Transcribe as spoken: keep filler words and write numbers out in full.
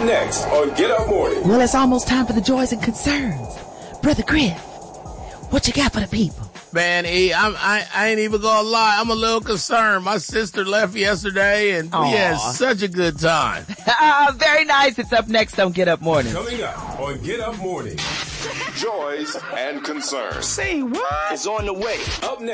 next on Get Up Morning. Well, it's almost time for the joys and concerns. Brother Griff, what you got for the people? Man, E, I'm, I, I ain't even gonna lie. I'm a little concerned. My sister left yesterday, and Aww. we had such a good time. Very nice. It's up next on Get Up Morning. Coming up on Get Up Morning. Joys and concerns. Say what? It's on the way. Up next.